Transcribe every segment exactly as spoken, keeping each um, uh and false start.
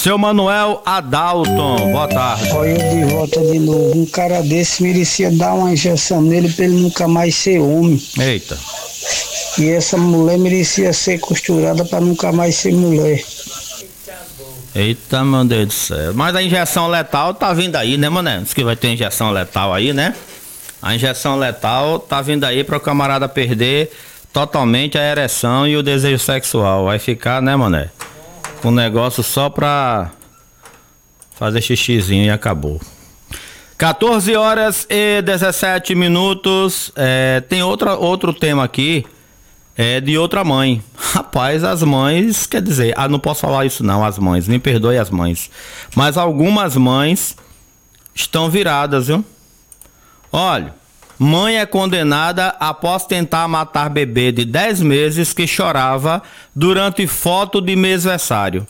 Seu Manuel Adalton, boa tarde. Olha eu de volta de novo. Um cara desse merecia dar uma injeção nele pra ele nunca mais ser homem. Eita. E essa mulher merecia ser costurada pra nunca mais ser mulher. Eita, meu Deus do céu. Mas a injeção letal tá vindo aí, né, mané? Diz que vai ter injeção letal aí, né? A injeção letal tá vindo aí para o camarada perder totalmente a ereção e o desejo sexual. Vai ficar, né, mané? Um negócio só pra fazer xixizinho e acabou. quatorze horas e dezessete minutos. É, tem outra, outro tema aqui. É de outra mãe. Rapaz, as mães, quer dizer, ah, não posso falar isso não, as mães, me perdoe as mães. Mas algumas mães estão viradas, viu? Olha, mãe é condenada após tentar matar bebê de dez meses que chorava durante foto de mêsversário.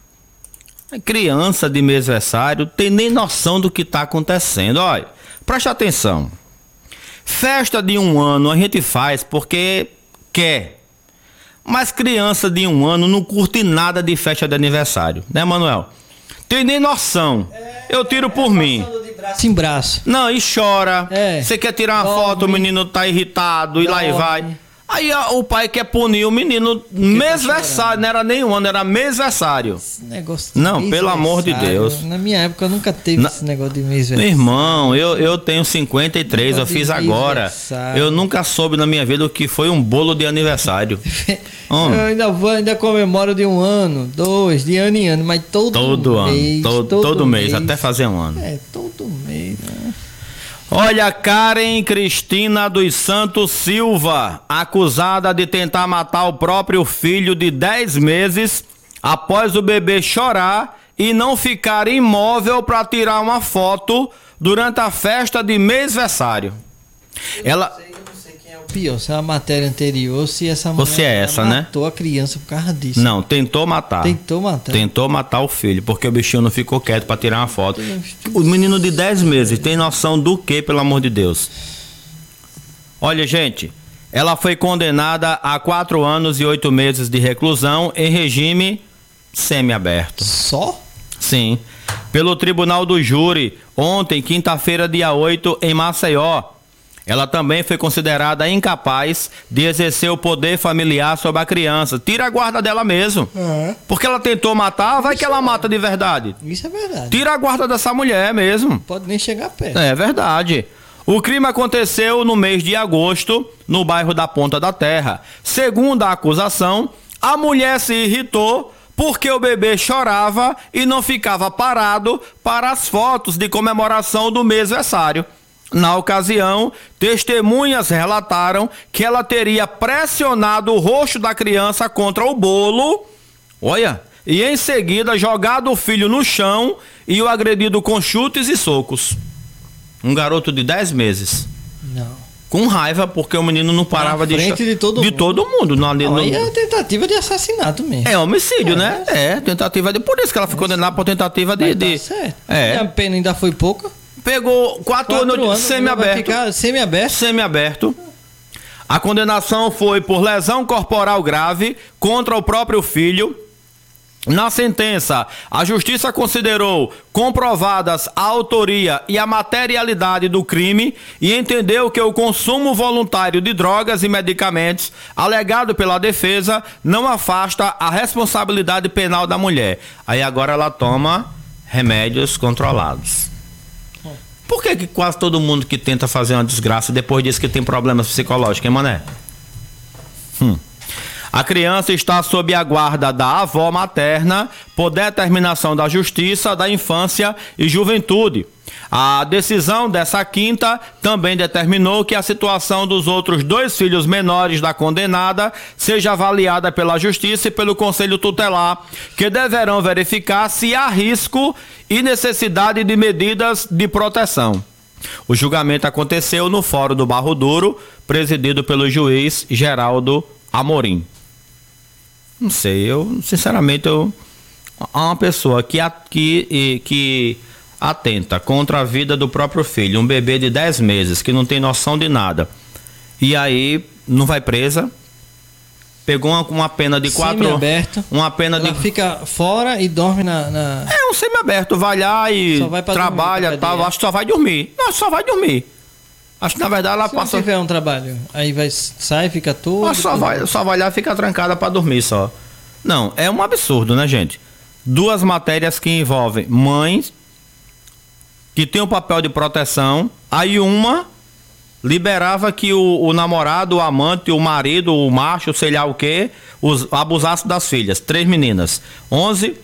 A criança de mêsversário tem nem noção do que está acontecendo. Olha, preste atenção. Festa de um ano a gente faz porque quer. Mas criança de um ano não curte nada de festa de aniversário, né, Manuel? Tem nem noção. Eu tiro por mim. Braço em braço. Não, e chora. Você É. quer tirar uma Dorme. foto, o menino tá irritado e lá e Dorme. vai. Aí a- o pai quer punir o menino mêsversário, não era nem um ano, era mêsversário. Esse negócio de Não, pelo amor de mêsversário, Deus. Na minha época nunca teve Na- esse negócio de Meu mêsversário. irmão, eu, eu tenho cinquenta e três, eu Negócio de fiz agora. aniversário. Eu nunca soube na minha vida o que foi um bolo de aniversário. Homem. Eu ainda vou, ainda comemoro de um ano, dois, de ano em ano, mas todo, Todo mês. ano, todo, todo mês, até fazer um ano. É, todo mês, né? Olha, Karen Cristina dos Santos Silva, acusada de tentar matar o próprio filho de dez meses após o bebê chorar e não ficar imóvel para tirar uma foto durante a festa de mêsversário. Ela... Eu não sei quem é o pior, se é a matéria anterior ou se essa mulher Você é essa, né? matou a criança por causa disso. Não, tentou matar. Tentou matar. Tentou matar o filho, porque o bichinho não ficou quieto pra tirar uma foto. O menino de dez meses tem noção do que, pelo amor de Deus? Olha, gente, ela foi condenada a quatro anos e oito meses de reclusão em regime semiaberto. Só? Sim. Pelo Tribunal do Júri, ontem, quinta-feira, dia oito, em Maceió. Ela também foi considerada incapaz de exercer o poder familiar sobre a criança. Tira a guarda dela mesmo. É. Porque ela tentou matar, vai que ela mata de verdade. Isso é verdade. Tira a guarda dessa mulher mesmo. Pode nem chegar perto. É verdade. O crime aconteceu no mês de agosto, no bairro da Ponta da Terra. Segundo a acusação, a mulher se irritou porque o bebê chorava e não ficava parado para as fotos de comemoração do mêsversário. Na ocasião, testemunhas relataram que ela teria pressionado o rosto da criança contra o bolo, olha, e em seguida jogado o filho no chão e o agredido com chutes e socos. Um garoto de dez meses. Não. Com raiva porque o menino não parava de frente de todo de mundo. todo mundo. Não, Não, não- aí é tentativa de assassinato mesmo. É homicídio, É, né? É, tentativa de. Por isso que ela foi condenada por tentativa de. Mas tá de- certo. É. E a pena ainda foi pouca. Pegou quatro, Quatro anos, anos, semi-aberto. vai ficar semi-aberto. Semi-aberto. A condenação foi por lesão corporal grave contra o próprio filho. Na sentença, a justiça considerou comprovadas a autoria e a materialidade do crime e entendeu que o consumo voluntário de drogas e medicamentos, alegado pela defesa, não afasta a responsabilidade penal da mulher. Aí agora ela toma remédios controlados. Por que que quase todo mundo que tenta fazer uma desgraça depois diz que tem problemas psicológicos, hein, mané? Hum. A criança está sob a guarda da avó materna por determinação da Justiça da Infância e Juventude. A decisão dessa quinta também determinou que a situação dos outros dois filhos menores da condenada seja avaliada pela Justiça e pelo Conselho Tutelar, que deverão verificar se há risco e necessidade de medidas de proteção. O julgamento aconteceu no Fórum do Barro Duro, presidido pelo juiz Geraldo Amorim. Não sei, eu, sinceramente, eu, uma pessoa que, que, que atenta contra a vida do próprio filho, um bebê de dez meses, que não tem noção de nada, e aí não vai presa, pegou uma, uma pena de quatro... Semi-aberto. Uma pena Ela de... fica fora e dorme na... na... É um semi-aberto, vai lá e Só vai pra trabalha dormir, e tal, cadeia. acho que só vai dormir. Não, só vai dormir. Acho que na verdade ela Se passa... não tiver um trabalho, aí vai, sai, fica tudo... Ela só vai, só vai lá e fica trancada pra dormir só. Não, é um absurdo, né, gente? Duas matérias que envolvem mães que tem o papel de proteção, aí uma liberava que o, o namorado, o amante, o marido, o macho, sei lá o que, os, abusasse das filhas. Três meninas. onze,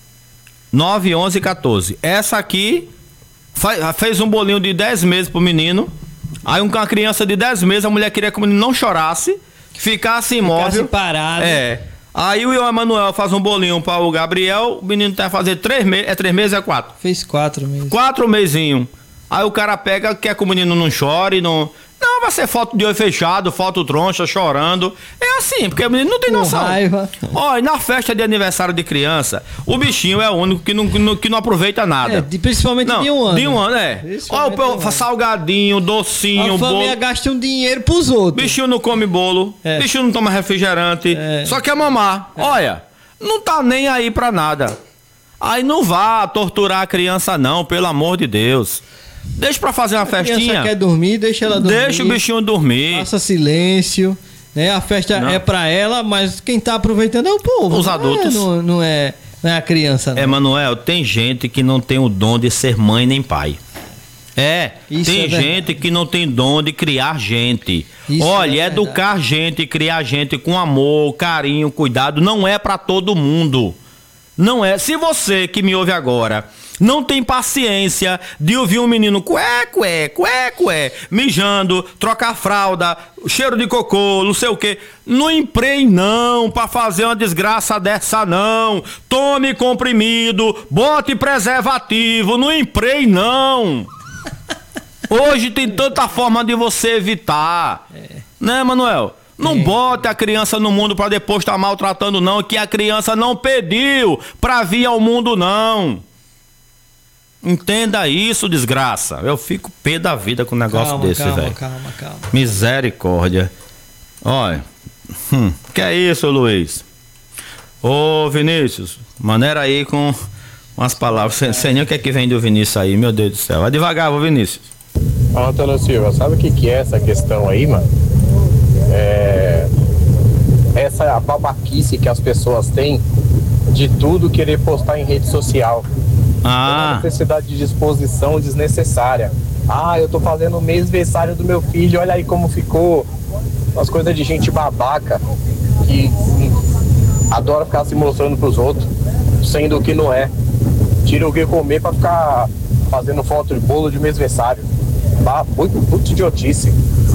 nove, onze e quatorze. Essa aqui fa, fez um bolinho de dez meses pro menino. Aí uma criança de dez meses, a mulher queria que o menino não chorasse, ficasse imóvel. Ficasse parado. É. Aí o Emanuel faz um bolinho para o Gabriel, o menino tá a fazer três meses, é três meses, é quatro? Fez quatro meses. Quatro mesinho. Aí o cara pega, quer que o menino não chore, não... Não, vai ser foto de olho fechado, foto troncha, chorando. É assim, porque o menino não tem Com noção. raiva. Ó, e na festa de aniversário de criança, o bichinho é o único que não, que não, que não aproveita nada. É, de- principalmente Não, de um ano. de um ano, é. Principalmente Ó, de um o ano. salgadinho, docinho, A família bolo. gasta um dinheiro pros outros. Bichinho não come bolo, É. bichinho não toma refrigerante, É. só quer mamar. Olha, não tá nem aí pra nada. Aí não vá torturar a criança não, pelo amor de Deus. Deixa pra fazer uma A criança festinha. quer dormir, deixa ela dormir. Deixa o bichinho dormir. Faça silêncio. Né? A festa Não. é pra ela, mas quem tá aproveitando é o povo. Os não adultos. É, não, não é, não é a criança, não. Emanuel, tem gente que não tem o dom de ser mãe nem pai. É, Isso tem é verdade. gente que não tem dom de criar gente. Isso Olha, é educar gente, criar gente com amor, carinho, cuidado, não é pra todo mundo. Não é. Se você que me ouve agora não tem paciência de ouvir um menino cué, cué, cué, cué, mijando, trocar fralda, cheiro de cocô, não sei o quê, não empreie não pra fazer uma desgraça dessa não. Tome comprimido, bote preservativo, não empreie não. Hoje tem tanta forma de você evitar. É. Né, Manuel? Não é. Bote a criança no mundo pra depois estar maltratando não, que a criança não pediu pra vir ao mundo não. Entenda isso, desgraça. Eu fico pé da vida com um negócio calma, desse, velho. Calma, calma, calma. Misericórdia. Olha. Hum, que é isso, Luiz? Ô, Vinícius, maneira aí com umas palavras. Sem, sem nem o que é que vem do Vinícius aí, meu Deus do céu. Vai devagar, ô Vinícius. Ô, Antônio Silva, sabe o que que é essa questão aí, mano? É... Essa é a babaquice que as pessoas têm de tudo querer postar em rede social. Ah. Uma necessidade de exposição desnecessária. Ah, eu tô fazendo o mêsversário do meu filho, olha aí como ficou. Umas coisas de gente babaca que hum, adora ficar se mostrando pros outros, sendo o que não é. Tira o que comer pra ficar fazendo foto de bolo de mêsversário. Bah, muito, muito idiotice.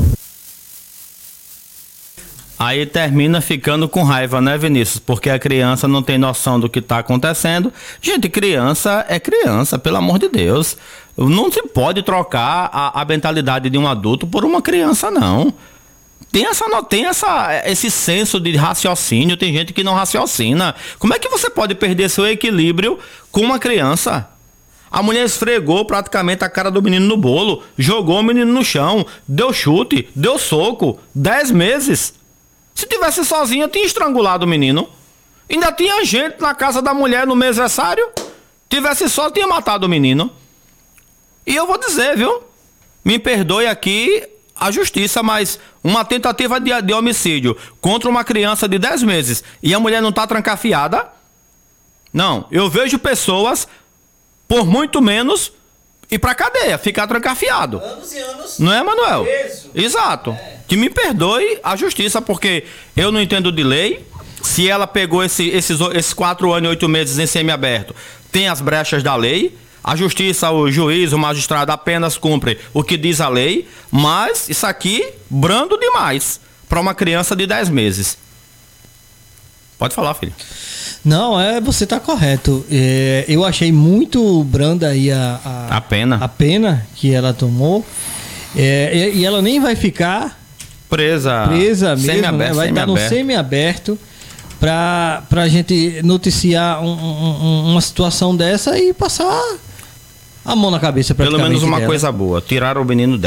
Aí termina ficando com raiva, né, Vinícius? Porque a criança não tem noção do que tá acontecendo. Gente, criança é criança, pelo amor de Deus. Não se pode trocar a, a mentalidade de um adulto por uma criança, não. Tem, essa, tem essa, esse senso de raciocínio, tem gente que não raciocina. Como é que você pode perder seu equilíbrio com uma criança? A mulher esfregou praticamente a cara do menino no bolo, jogou o menino no chão, deu chute, deu soco, dez meses. Se tivesse sozinha, tinha estrangulado o menino. Ainda tinha gente na casa da mulher no mêsversário. Tivesse só, tinha matado o menino. E eu vou dizer, viu? Me perdoe aqui a justiça, mas uma tentativa de, de homicídio contra uma criança de dez meses e a mulher não tá trancafiada? Não, eu vejo pessoas por muito menos ir pra cadeia, ficar trancafiado. Anos e anos. Não é, Manuel? Preso. Exato. É. Que me perdoe a justiça, porque eu não entendo de lei. Se ela pegou esse, esses, esses quatro anos e oito meses em semiaberto, tem as brechas da lei. A justiça, o juiz, o magistrado apenas cumpre o que diz a lei. Mas isso aqui, brando demais para uma criança de dez meses. Pode falar, filho. Não, é, você tá correto. É, eu achei muito branda aí a, a, a pena. A pena que ela tomou. É, e, e ela nem vai ficar presa, presa mesmo, né? Vai estar no semi-aberto para a gente noticiar um, um, uma situação dessa e passar a mão na cabeça. Pelo menos uma dela. Coisa boa, tiraram o menino dela.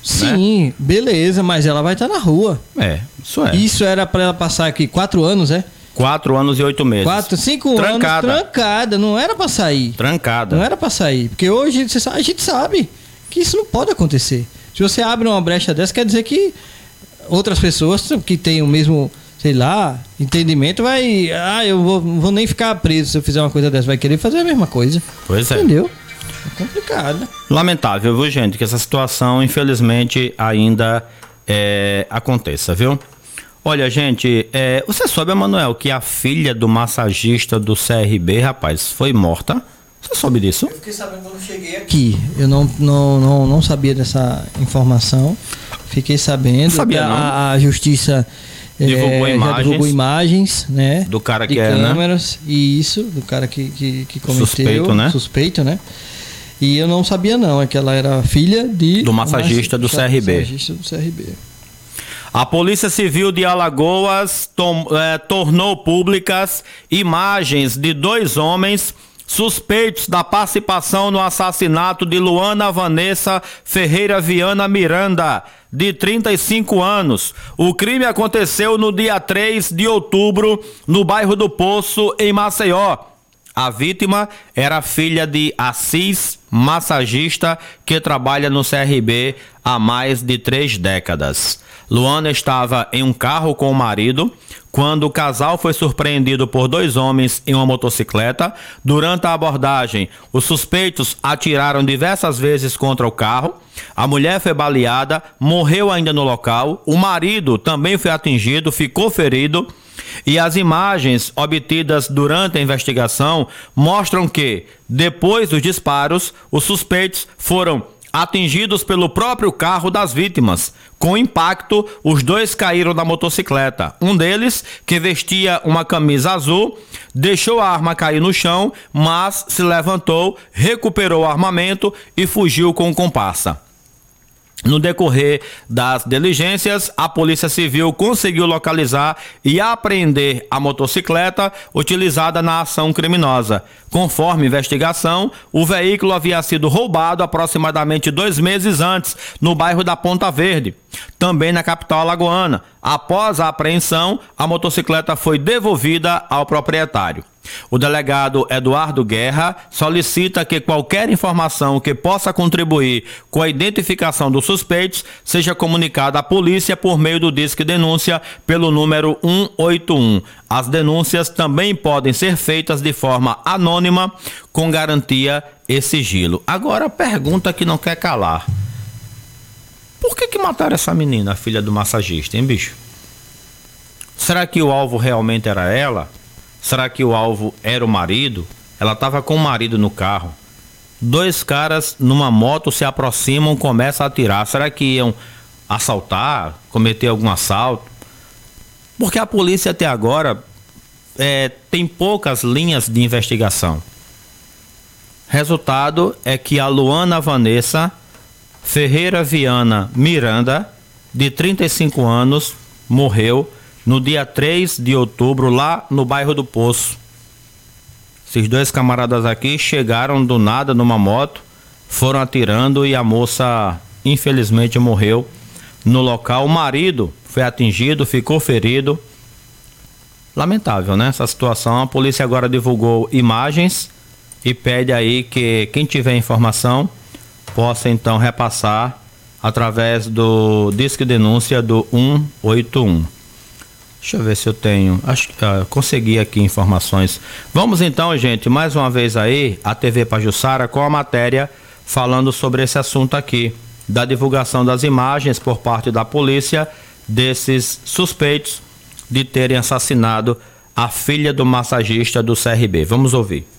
Sim, né? Beleza, mas ela vai estar na rua. É, isso é. Isso era para ela passar aqui quatro anos, é? Quatro anos e oito meses. Quatro, cinco trancada. anos trancada, não era para sair. Trancada. Não era para sair, porque hoje você sabe, a gente sabe que isso não pode acontecer. Se você abre uma brecha dessa, quer dizer que outras pessoas que têm o mesmo, sei lá, entendimento, vai... Ah, eu vou, não vou nem ficar preso se eu fizer uma coisa dessa. Vai querer fazer a mesma coisa. Pois é. Entendeu? É complicado. Lamentável, viu, gente? Que essa situação, infelizmente, ainda é, aconteça, viu? Olha, gente, é, você soube, Emanuel, que a filha do massagista do C R B, rapaz, foi morta? Você soube disso? Eu fiquei sabendo quando cheguei aqui. Eu não, não, não, não sabia dessa informação. Fiquei sabendo. Sabia, que não. A, a justiça divulgou, é, imagens, já divulgou imagens, né? Do cara de que é, câmeras, né? E isso, do cara que, que, que cometeu. Suspeito, né? Suspeito, né? E eu não sabia não, é que ela era filha de... Do massagista do C R B. Massagista do C R B. A Polícia Civil de Alagoas tom, é, tornou públicas imagens de dois homens suspeitos da participação no assassinato de Luana Vanessa Ferreira Viana Miranda, de trinta e cinco anos. O crime aconteceu no dia três de outubro, no bairro do Poço, em Maceió. A vítima era filha de Assis, massagista, que trabalha no C R B há mais de três décadas. Luana estava em um carro com o marido quando o casal foi surpreendido por dois homens em uma motocicleta. Durante a abordagem, os suspeitos atiraram diversas vezes contra o carro. A mulher foi baleada, morreu ainda no local. O marido também foi atingido, ficou ferido. E as imagens obtidas durante a investigação mostram que, depois dos disparos, os suspeitos foram atingidos pelo próprio carro das vítimas. Com impacto, os dois caíram da motocicleta. Um deles, que vestia uma camisa azul, deixou a arma cair no chão, mas se levantou, recuperou o armamento e fugiu com o comparsa. No decorrer das diligências, a Polícia Civil conseguiu localizar e apreender a motocicleta utilizada na ação criminosa. Conforme investigação, o veículo havia sido roubado aproximadamente dois meses antes, no bairro da Ponta Verde, também na capital alagoana. Após a apreensão, a motocicleta foi devolvida ao proprietário. O delegado Eduardo Guerra solicita que qualquer informação que possa contribuir com a identificação dos suspeitos seja comunicada à polícia por meio do Disque Denúncia pelo número um oito um. As denúncias também podem ser feitas de forma anônima, com garantia e sigilo. Agora a pergunta que não quer calar: por que que mataram essa menina, a filha do massagista, hein, bicho? Será que o alvo realmente era ela? Será que o alvo era o marido? Ela estava com o marido no carro. Dois caras numa moto se aproximam, começam a atirar. Será que iam assaltar, cometer algum assalto? Porque a polícia até agora é, tem poucas linhas de investigação. Resultado é que a Luana Vanessa Ferreira Viana Miranda, de trinta e cinco anos, morreu no dia três de outubro, lá no bairro do Poço. Esses dois camaradas aqui chegaram do nada numa moto, foram atirando e a moça, infelizmente, morreu no local. O marido foi atingido, ficou ferido. Lamentável, né? Essa situação. A polícia agora divulgou imagens e pede aí que quem tiver informação possa então repassar através do Disque Denúncia do um oito um. Deixa eu ver se eu tenho, acho que uh, consegui aqui informações. Vamos então, gente, mais uma vez aí, a T V Pajuçara com a matéria falando sobre esse assunto aqui, da divulgação das imagens por parte da polícia desses suspeitos de terem assassinado a filha do massagista do C R B. Vamos ouvir.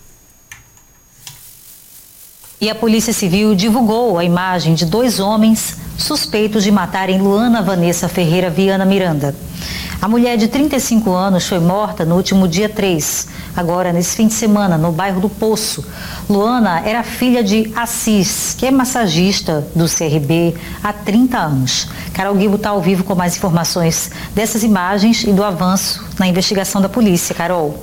E a Polícia Civil divulgou a imagem de dois homens suspeitos de matarem Luana Vanessa Ferreira Viana Miranda. A mulher de trinta e cinco anos foi morta no último dia três, agora nesse fim de semana, no bairro do Poço. Luana era filha de Assis, que é massagista do C R B há trinta anos. Carol Guibo está ao vivo com mais informações dessas imagens e do avanço na investigação da polícia. Carol.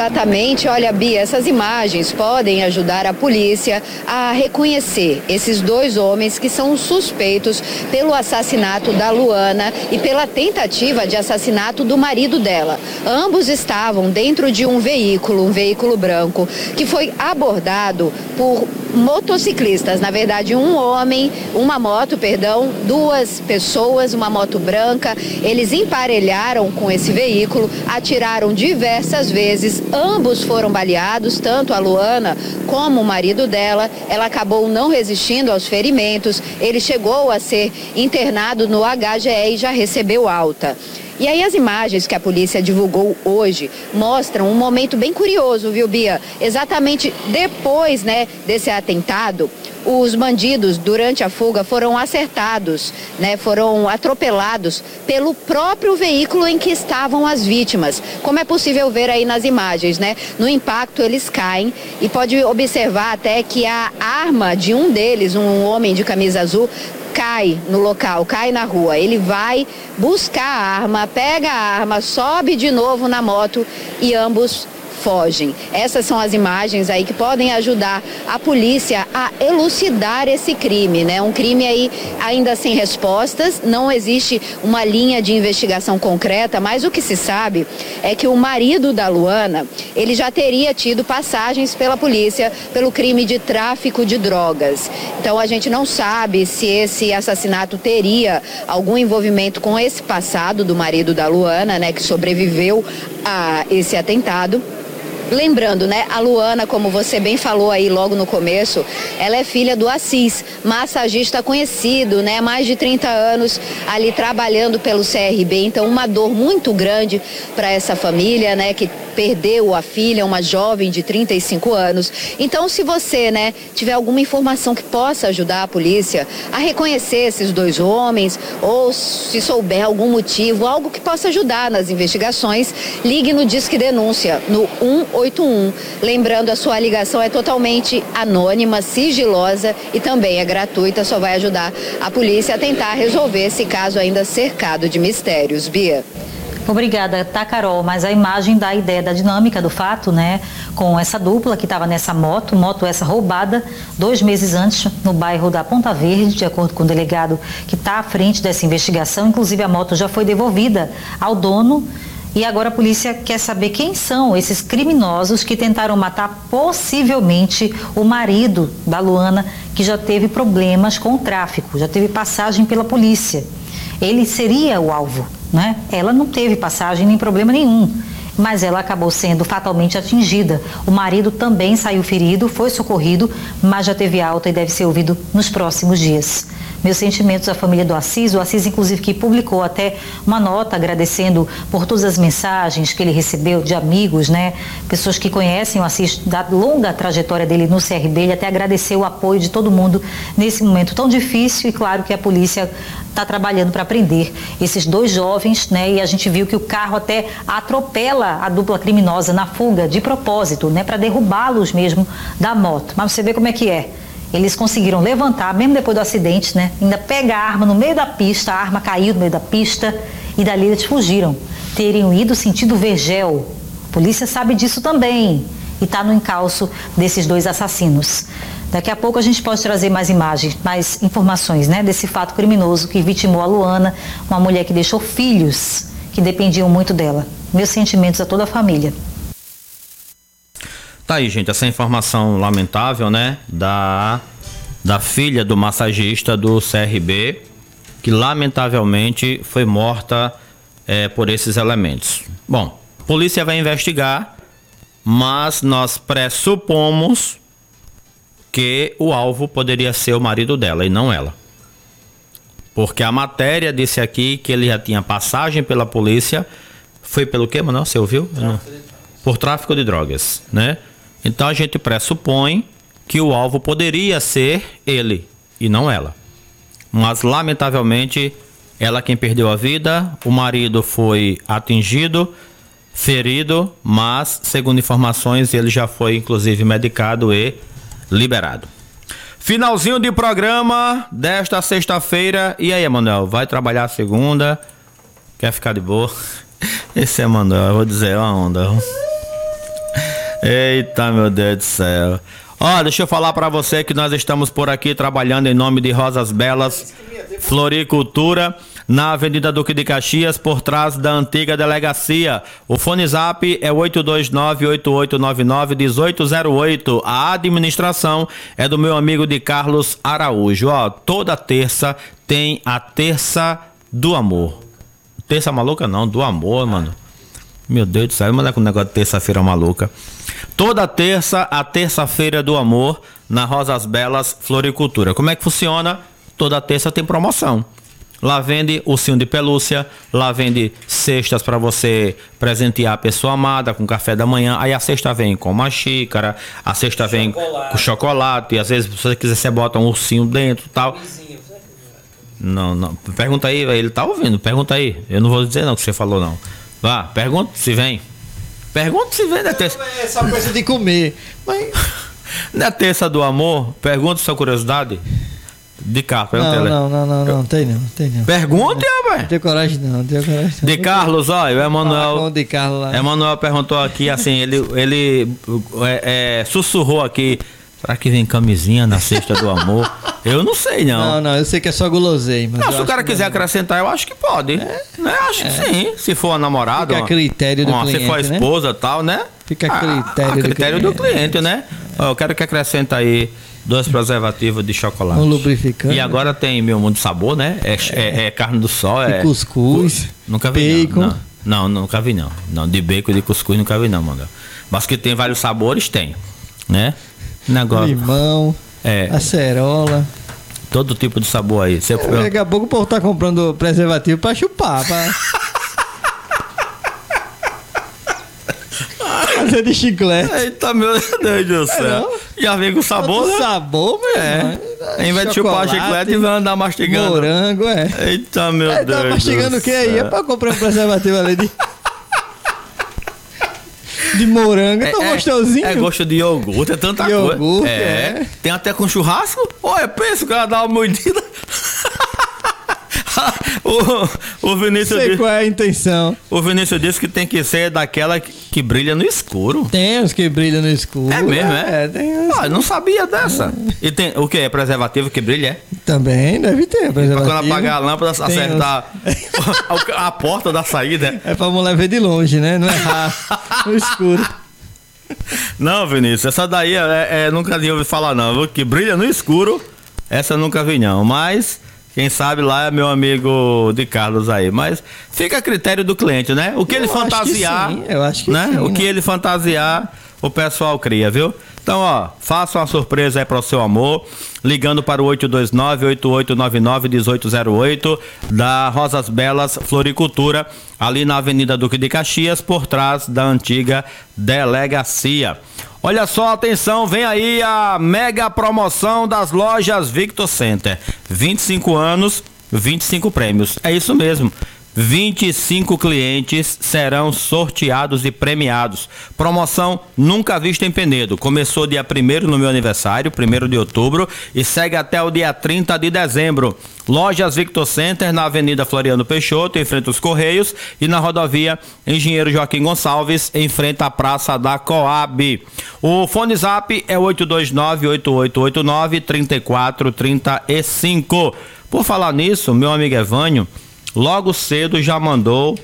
Exatamente. Olha, Bia, essas imagens podem ajudar a polícia a reconhecer esses dois homens que são suspeitos pelo assassinato da Luana e pela tentativa de assassinato do marido dela. Ambos estavam dentro de um veículo, um veículo branco, que foi abordado por motociclistas. Na verdade, um homem, uma moto, perdão, duas pessoas, uma moto branca. Eles emparelharam com esse veículo, atiraram diversas vezes. Ambos foram baleados, tanto a Luana como o marido dela. Ela acabou não resistindo aos ferimentos. Ele chegou a ser internado no H G E e já recebeu alta. E aí as imagens que a polícia divulgou hoje mostram um momento bem curioso, viu, Bia? Exatamente depois, né, desse atentado, os bandidos, durante a fuga, foram acertados, né, foram atropelados pelo próprio veículo em que estavam as vítimas. Como é possível ver aí nas imagens, né? No impacto eles caem e pode observar até que a arma de um deles, um homem de camisa azul, cai no local, cai na rua. Ele vai buscar a arma, pega a arma, sobe de novo na moto e ambos fogem. Essas são as imagens aí que podem ajudar a polícia a elucidar esse crime, né? Um crime aí ainda sem respostas, não existe uma linha de investigação concreta, mas o que se sabe é que o marido da Luana, ele já teria tido passagens pela polícia pelo crime de tráfico de drogas. Então a gente não sabe se esse assassinato teria algum envolvimento com esse passado do marido da Luana, né, que sobreviveu a esse atentado. Lembrando, né, a Luana, como você bem falou aí logo no começo, ela é filha do Assis, massagista conhecido, né, mais de trinta anos ali trabalhando pelo C R B. Então, uma dor muito grande para essa família, né, que perdeu a filha, uma jovem de trinta e cinco anos. Então, se você, né, tiver alguma informação que possa ajudar a polícia a reconhecer esses dois homens, ou se souber algum motivo, algo que possa ajudar nas investigações, ligue no Disque Denúncia, no um oito um. Lembrando, a sua ligação é totalmente anônima, sigilosa e também é gratuita, só vai ajudar a polícia a tentar resolver esse caso ainda cercado de mistérios. Bia. Obrigada, tá, Carol, mas a imagem dá a ideia da dinâmica do fato, né, com essa dupla que estava nessa moto, moto essa roubada dois meses antes no bairro da Ponta Verde, de acordo com o delegado que está à frente dessa investigação. Inclusive a moto já foi devolvida ao dono e agora a polícia quer saber quem são esses criminosos que tentaram matar possivelmente o marido da Luana, que já teve problemas com o tráfico, já teve passagem pela polícia. Ele seria o alvo, né? Ela não teve passagem nem problema nenhum, mas ela acabou sendo fatalmente atingida. O marido também saiu ferido, foi socorrido, mas já teve alta e deve ser ouvido nos próximos dias. Meus sentimentos à família do Assis, o Assis inclusive que publicou até uma nota agradecendo por todas as mensagens que ele recebeu de amigos, né? Pessoas que conhecem o Assis da longa trajetória dele no C R B, ele até agradeceu o apoio de todo mundo nesse momento tão difícil e claro que a polícia está trabalhando para prender esses dois jovens, né? E a gente viu que o carro até atropela a dupla criminosa na fuga de propósito, né? Para derrubá-los mesmo da moto. Mas você vê como é que é. Eles conseguiram levantar, mesmo depois do acidente, né? Ainda pega a arma no meio da pista, a arma caiu no meio da pista e dali eles fugiram. Teriam ido sentido Vergel. A polícia sabe disso também e está no encalço desses dois assassinos. Daqui a pouco a gente pode trazer mais imagens, mais informações, né? Desse fato criminoso que vitimou a Luana, uma mulher que deixou filhos que dependiam muito dela. Meus sentimentos a toda a família. Tá aí, gente, essa informação lamentável, né, da, da filha do massagista do C R B, que lamentavelmente foi morta é, por esses elementos. Bom, a polícia vai investigar, mas nós pressupomos que o alvo poderia ser o marido dela e não ela. Porque a matéria disse aqui que ele já tinha passagem pela polícia, foi pelo quê, Manuel? Você ouviu? Não. Por tráfico de drogas, né? Então a gente pressupõe que o alvo poderia ser ele e não ela. Mas lamentavelmente ela quem perdeu a vida, o marido foi atingido, ferido, mas segundo informações ele já foi inclusive medicado e liberado. Finalzinho de programa desta sexta-feira. E aí, Emanuel, vai trabalhar segunda? Quer ficar de boa? Esse é Emanuel, eu vou dizer uma onda. Eita, meu Deus do céu. Ó, deixa eu falar pra você que nós estamos por aqui trabalhando em nome de Rosas Belas Floricultura, na Avenida Duque de Caxias, por trás da antiga delegacia. O fone zap é oito dois nove, oito oito nove nove, um oito zero oito. A administração é do meu amigo de Carlos Araújo. Ó, toda terça tem a Terça do Amor. Terça maluca não, do amor, mano. Meu Deus do céu, mas é com o negócio de terça-feira maluca. Toda terça, a terça-feira do amor, na Rosas Belas Floricultura. Como é que funciona? Toda terça tem promoção. Lá vende ursinho de pelúcia, lá vende cestas para você presentear a pessoa amada com café da manhã. Aí a cesta vem com uma xícara, a cesta vem chocolate. com chocolate. E às vezes, se você quiser, você bota um ursinho dentro e tal. Não, não. Pergunta aí, ele tá ouvindo, pergunta aí. Eu não vou dizer não que você falou não. Vá, pergunta se vem. Pergunta se vem, né? Terça... É só coisa de comer. Mas... Na terça do amor, pergunta sua curiosidade. De Carlos, pergunta não, não, não, não, não, tem não, tem não. Pergunte, rapaz. Não tenho coragem não, não tenho coragem não. De Carlos, olha, o Emanuel. De Carlos lá. Emanuel perguntou aqui, assim, ele, ele é, é, sussurrou aqui. Será que vem camisinha na cesta do amor? Eu não sei, não. Não, não, eu sei que é só guloseima. Não, se o cara quiser não... acrescentar, eu acho que pode. É? Né? Acho é. que sim. Se for a namorada. Fica a critério do uma, cliente, se for a esposa e né? tal, né? Fica a critério, a, a critério do, cliente. do cliente, né? Ó, eu quero que acrescente aí dois preservativos de chocolate. Um lubrificante. E agora tem Meu Mundo Sabor, né? É, é, é carne do sol. É cuscuz. Nunca vi, bacon. Não. Não, não, nunca vi, não. Não, de bacon e de cuscuz nunca vi, não, mano. Mas que tem vários sabores, tem. Né? Negócio. Limão, é, acerola. Todo tipo de sabor aí. Você... É, daqui a pouco o povo tá comprando preservativo pra chupar. Pra... fazer de chiclete. Eita, meu Deus do céu. É, já vem com sabor, né? Sabor, meu é. Em vez de chupar chiclete, e vai andar mastigando. Morango, é. Eita, meu é, Deus. Tá mastigando o que aí? É pra comprar um preservativo ali de... de morango, é tão é, gostosinho. É gosto de iogurte, é tanta iogurte, coisa. É. é. Tem até com churrasco. Olha, pensa, o cara dá uma mordida. o, o Vinícius sei disse, qual é a intenção. O Vinícius disse que tem que ser daquela que, que brilha no escuro. Tem os que brilham no escuro. É mesmo, é? É, tem uns... Ah, eu não sabia dessa. E tem o que? É preservativo que brilha? É? Também deve ter preservativo. Pra quando apagar a lâmpada, acertar uns... a, a porta da saída. É pra mulher ver de longe, né? Não errar no escuro. Não, Vinícius, essa daí é, é, nunca tinha ouvido falar não. Que brilha no escuro, essa eu nunca vi não. Mas... quem sabe lá é meu amigo de Carlos aí. Mas fica a critério do cliente, né? O que eu ele fantasiar, que eu acho que né? sim, o que né? ele fantasiar, o pessoal cria, viu? Então, ó, faça uma surpresa aí para o seu amor, ligando para o oito dois nove, oito oito nove nove, um oito zero oito, da Rosas Belas Floricultura, ali na Avenida Duque de Caxias, por trás da antiga delegacia. Olha só, atenção, vem aí a mega promoção das lojas Victor Center. vinte e cinco anos, vinte e cinco prêmios. É isso mesmo. vinte e cinco clientes serão sorteados e premiados. Promoção nunca vista em Penedo. Começou dia primeiro no meu aniversário, primeiro de outubro, e segue até o dia trinta de dezembro. Lojas Victor Center, na Avenida Floriano Peixoto, em frente aos Correios, e na rodovia Engenheiro Joaquim Gonçalves, em frente à Praça da Coab. O fone zap é oito dois nove, oito oito oito nove, três quatro três cinco. Por falar nisso, meu amigo Evânio, logo cedo já mandou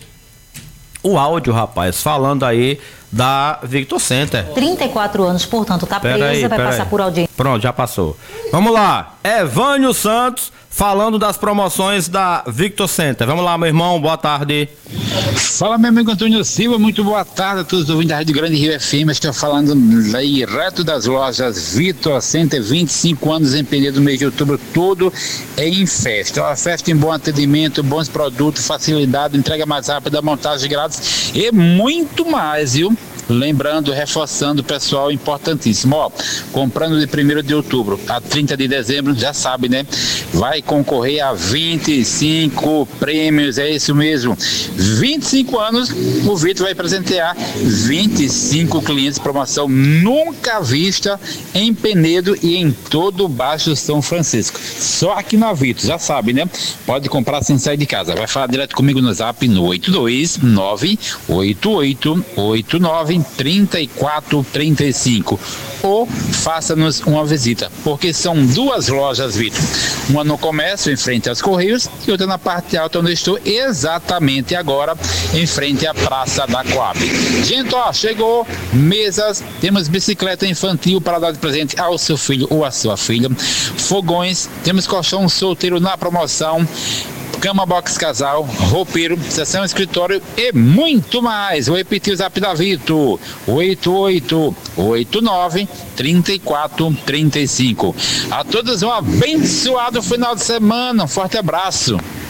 o áudio, rapaz, falando aí da Victor Center. trinta e quatro anos, portanto, tá pera presa, aí, vai passar aí. por audiência. Pronto, já passou. Vamos lá, Evânio Santos falando das promoções da Victor Center. Vamos lá, meu irmão, boa tarde. Fala, meu amigo Antônio Silva, muito boa tarde a todos os ouvintes da Rádio Grande Rio F M. Estou falando direto das lojas Victor Center, vinte e cinco anos em Penedo, mês de outubro, tudo é em festa. Uma festa em bom atendimento, bons produtos, facilidade, entrega mais rápida, montagem grátis e muito mais, viu? Lembrando, reforçando, pessoal, importantíssimo, ó, comprando de primeiro de outubro a trinta de dezembro, já sabe, né? Vai concorrer a vinte e cinco prêmios, é isso mesmo. vinte e cinco anos, o Vitor vai presentear vinte e cinco clientes, promoção nunca vista em Penedo e em todo o Baixo São Francisco. Só aqui na Vitor, já sabe, né? Pode comprar sem sair de casa. Vai falar direto comigo no zap no oito dois nove, oito oito oito nove, trinta e quatro trinta e cinco. Ou faça-nos uma visita, porque são duas lojas, Vitor. Uma no comércio, em frente aos Correios, e outra na parte alta, onde eu estou exatamente agora, em frente à Praça da Coab. Gente, ó, chegou mesas, temos bicicleta infantil para dar de presente ao seu filho ou à sua filha, fogões, temos colchão solteiro na promoção, cama box casal, roupeiro, sessão escritório e muito mais. Vou repetir o zap da Vitor: oito oito oito nove, três quatro três cinco. A todos um abençoado final de semana, um forte abraço.